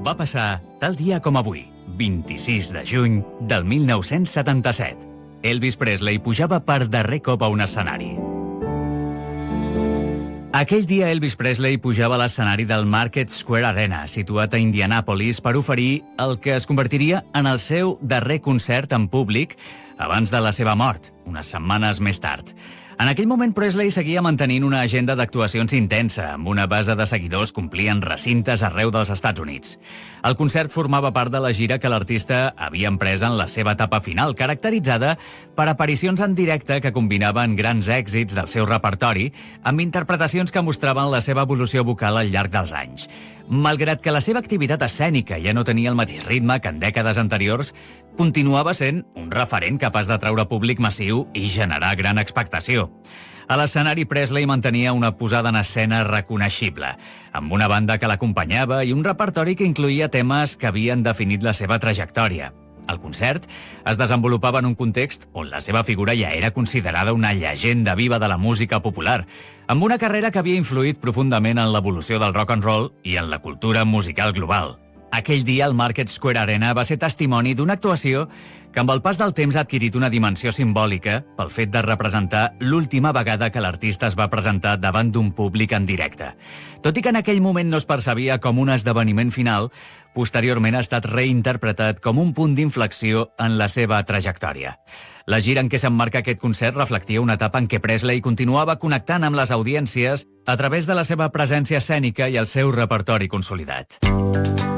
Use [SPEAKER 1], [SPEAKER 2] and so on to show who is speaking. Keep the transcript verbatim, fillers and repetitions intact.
[SPEAKER 1] va passar tal dia com avui, vint-i-sis de juny del mil nou-cents setanta-set. Elvis Presley pujava per darrer cop a un escenari. Aquell dia Elvis Presley pujava a l'escenari del Market Square Arena, situat a Indianapolis, per oferir el que es convertiria en el seu darrer concert en públic abans de la seva mort, unes setmanes més tard. En aquell moment, Presley seguia mantenint una agenda d'actuacions intensa, amb una base de seguidors que omplien recintes arreu dels Estats Units. El concert formava part de la gira que l'artista havia emprès en la seva etapa final, caracteritzada per aparicions en directe que combinaven grans èxits del seu repertori amb interpretacions que mostraven la seva evolució vocal al llarg dels anys. Malgrat que la seva activitat escènica ja no tenia el mateix ritme que en dècades anteriors, continuava sent un referent capaç d'atraure públic massiu i generar gran expectació. A l'escenari, Presley mantenia una posada en escena reconeixible, amb una banda que l'acompanyava i un repertori que incloïa temes que havien definit la seva trajectòria. El concert es desenvolupava en un context on la seva figura ja era considerada una llegenda viva de la música popular, amb una carrera que havia influït profundament en l'evolució del rock and roll i en la cultura musical global. Aquell dia, el Market Square Arena va ser testimoni d'una actuació que amb el pas del temps ha adquirit una dimensió simbòlica pel fet de representar l'última vegada que l'artista es va presentar davant d'un públic en directe. Tot i que en aquell moment no es percebia com un esdeveniment final, posteriorment ha estat reinterpretat com un punt d'inflexió en la seva trajectòria. La gira en què s'emmarca aquest concert reflectia una etapa en què Presley continuava connectant amb les audiències a través de la seva presència escènica i el seu repertori consolidat.